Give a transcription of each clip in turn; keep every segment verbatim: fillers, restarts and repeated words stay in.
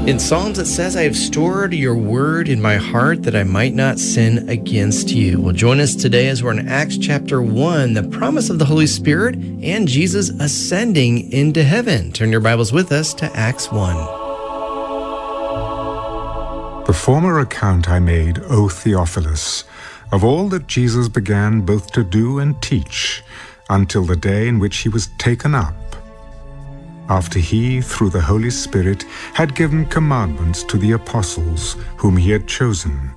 In Psalms, it says, I have stored your word in my heart that I might not sin against you. Well, join us today as we're in Acts chapter one, the promise of the Holy Spirit and Jesus ascending into heaven. Turn your Bibles with us to Acts one. The former account I made, O Theophilus, of all that Jesus began both to do and teach, until the day in which he was taken up, after he, through the Holy Spirit, had given commandments to the apostles whom he had chosen,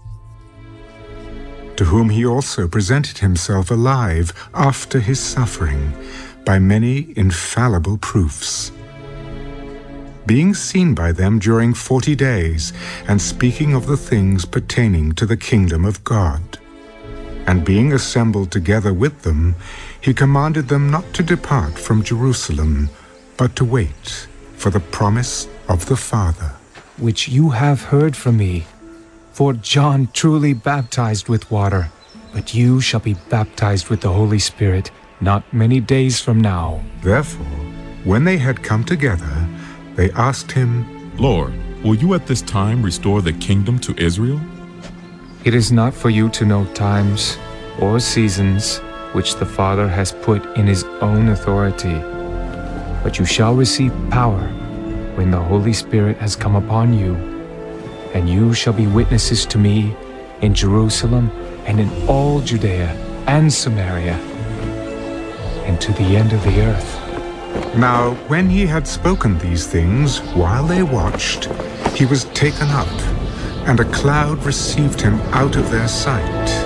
to whom he also presented himself alive after his suffering by many infallible proofs, being seen by them during forty days, and speaking of the things pertaining to the kingdom of God. And being assembled together with them, he commanded them not to depart from Jerusalem, but to wait for the promise of the Father, which you have heard from me. For John truly baptized with water, but you shall be baptized with the Holy Spirit not many days from now. Therefore, when they had come together, they asked him, Lord, will you at this time restore the kingdom to Israel? It is not for you to know times or seasons which the Father has put in his own authority, but you shall receive power when the Holy Spirit has come upon you, and you shall be witnesses to me in Jerusalem and in all Judea and Samaria, and to the end of the earth. Now, when he had spoken these things, while they watched, he was taken up, and a cloud received him out of their sight.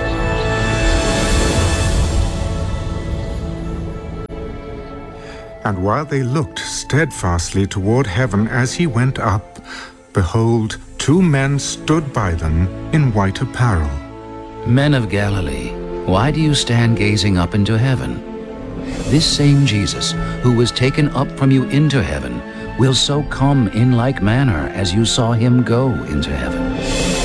And while they looked steadfastly toward heaven as he went up, behold, two men stood by them in white apparel. Men of Galilee, why do you stand gazing up into heaven? This same Jesus, who was taken up from you into heaven, will so come in like manner as you saw him go into heaven.